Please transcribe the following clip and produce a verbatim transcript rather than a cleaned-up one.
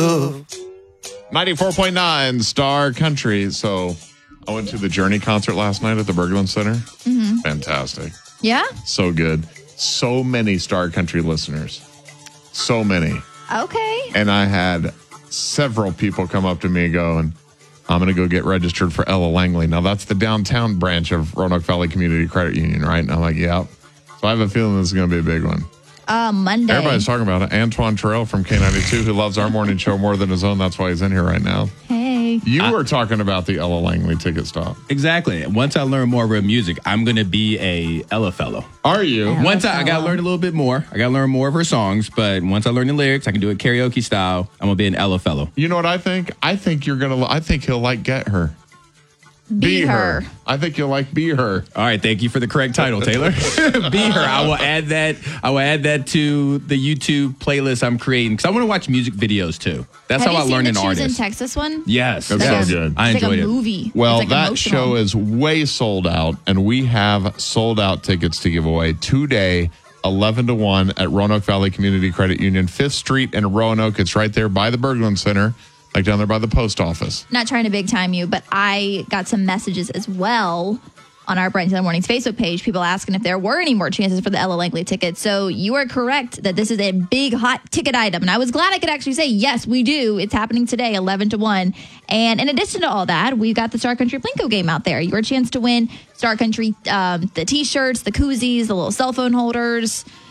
ninety-four point nine Star Country. So I went to the Journey concert last night at the Berglund Center. Mm-hmm. Fantastic. Yeah? So good. So many Star Country listeners. So many. Okay. And I had several people come up to me going, I'm going to go get registered for Ella Langley. Now, that's the downtown branch of Roanoke Valley Community Credit Union, right? And I'm like, yeah. So I have a feeling this is going to be a big one. Uh, Monday. Everybody's talking about it. Antoine Terrell from K ninety-two, who loves our morning show more than his own. That's why he's in here right now. Hey. You I, were talking about the Ella Langley ticket stop. Exactly. Once I learn more about music, I'm going to be a Ella fellow. Are you? Ella once I, I got to fellow. learn a little bit more. I got to learn more of her songs. But once I learn the lyrics, I can do it karaoke style. I'm going to be an Ella fellow. You know what I think? I think you're going to, I think he'll like Get Her. Be, her. I think you'll like Be Her. All right, thank you for the correct title, Taylor. Be Her. I will add that. I will add that to the YouTube playlist I'm creating because I want to watch music videos too. That's Have how I you seen learn the an Choose artist. in Texas one? Yes, That's yes. so good. I It's enjoyed like a it. movie. Well, It's like that emotional. show is way sold out, and we have sold out tickets to give away today, eleven to one at Roanoke Valley Community Credit Union, fifth Street in Roanoke. It's right there by the Berglund Center, like down there by the post office. Not trying to big time you, but I got some messages as well on our Bright Sunday Mornings Facebook page, people asking if there were any more chances for the Ella Langley ticket. So you are correct that this is a big hot ticket item. And I was glad I could actually say, yes, we do. It's happening today, eleven to one. And in addition to all that, we've got the Star Country Plinko game out there. Your chance to win Star Country, um, the T-shirts, the koozies, the little cell phone holders,